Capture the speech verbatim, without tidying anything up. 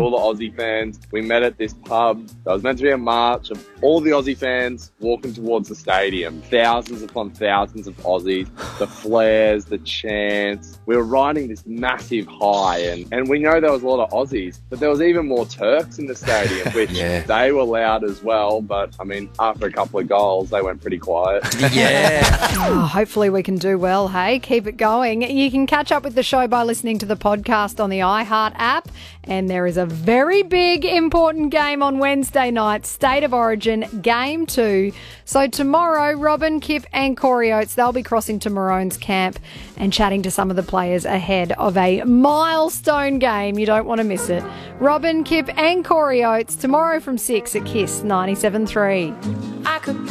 all the Aussie fans. We met at this pub. There was meant to be a march of all the Aussie fans walking towards the stadium. Thousands upon thousands of Aussies, the flares, the chants. We were riding this massive high, and, and we know there was a lot of Aussies, but there was even more Turks in the stadium, which Yeah. they were loud as well. But, I mean, after a couple of goals, they went pretty quiet. Yeah. Oh, hopefully we can do well, hey? Keep it going. You can catch up with the show by listening to the podcast on the iHeart app. And there is a very big, important game on Wednesday night, State of Origin, Game two. So tomorrow, Robin, Kip and Corey Oates, they'll be crossing to Maroon's camp and chatting to some of the players ahead of a milestone game. You don't want to miss it. Robin, Kip and Corey Oates, tomorrow from six at Kiss ninety-seven point three. I could